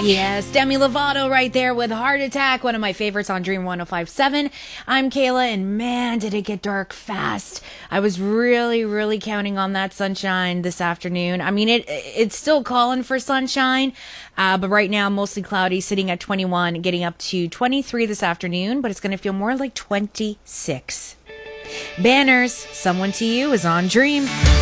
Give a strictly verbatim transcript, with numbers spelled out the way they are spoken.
Yes, Demi Lovato right there with Heart Attack, one of my favorites on Dream one oh five point seven. I'm Kayla, and man, did it get dark fast. I was really, really counting on that sunshine this afternoon. I mean, it it's still calling for sunshine, uh, but right now, mostly cloudy, sitting at twenty-one, getting up to twenty-three this afternoon, but it's going to feel more like twenty-six. Banners, Someone to You is on Dream.